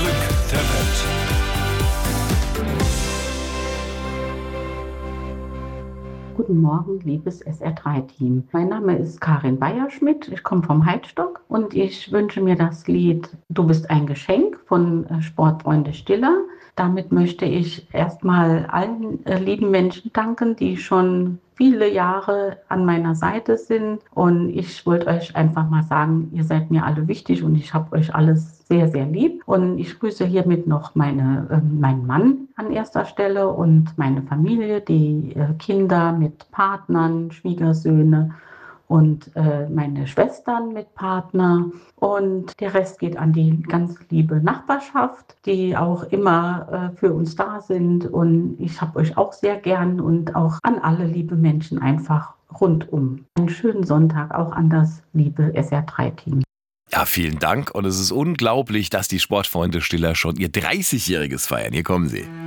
Glück der Welt. Guten Morgen, liebes SR3-Team. Mein Name ist Karin Beyer-Schmidt, ich komme vom Heidstock und ich wünsche mir das Lied Du bist ein Geschenk von Sportfreunde Stiller. Damit möchte ich erstmal allen lieben Menschen danken, die schon viele Jahre an meiner Seite sind. Und ich wollte euch einfach mal sagen, ihr seid mir alle wichtig und ich habe euch alles sehr, sehr lieb. Und ich grüße hiermit noch meinen Mann an erster Stelle und meine Familie, die Kinder mit Partnern, Schwiegersöhne und meine Schwestern mit Partner. Und der Rest geht an die ganz liebe Nachbarschaft, die auch immer für uns da sind. Und ich habe euch auch sehr gern und auch an alle liebe Menschen einfach rundum. Einen schönen Sonntag auch an das liebe SR3-Team. Ja, vielen Dank. Und es ist unglaublich, dass die Sportfreunde Stiller schon ihr 30-jähriges feiern. Hier kommen sie.